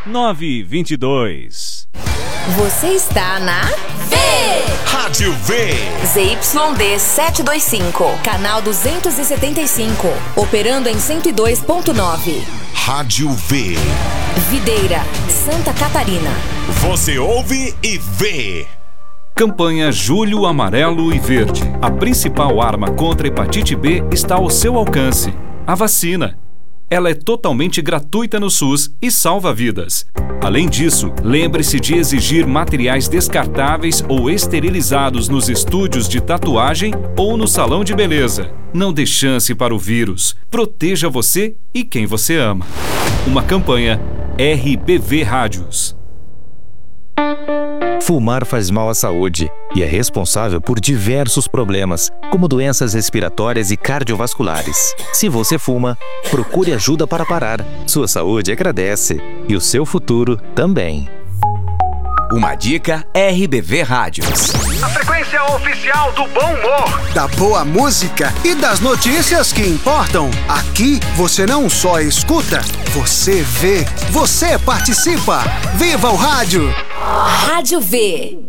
922. Você está na Rádio V. ZYD 725, canal 275, operando em 102.9. Rádio V. Videira, Santa Catarina. Você ouve e vê. Campanha Julho Amarelo e Verde. A principal arma contra a hepatite B está ao seu alcance: a vacina. Ela é totalmente gratuita no SUS e salva vidas. Além disso, lembre-se de exigir materiais descartáveis ou esterilizados nos estúdios de tatuagem ou no salão de beleza. Não dê chance para o vírus. Proteja você e quem você ama. Uma campanha RBV Rádios. Fumar faz mal à saúde e é responsável por diversos problemas, como doenças respiratórias e cardiovasculares. Se você fuma, procure ajuda para parar. Sua saúde agradece e o seu futuro também. Uma dica RBV Rádios. A frequência oficial do bom humor, da boa música e das notícias que importam. Aqui você não só escuta, você vê, você participa. Viva o rádio! Rádio V.